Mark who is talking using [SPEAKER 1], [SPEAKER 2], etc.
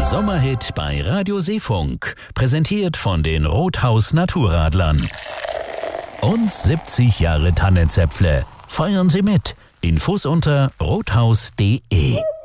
[SPEAKER 1] Sommerhit bei Radio Seefunk. Präsentiert von den Rothaus Naturradlern. Und 70 Jahre Tannenzäpfle. Feiern Sie mit. Infos unter rothaus.de.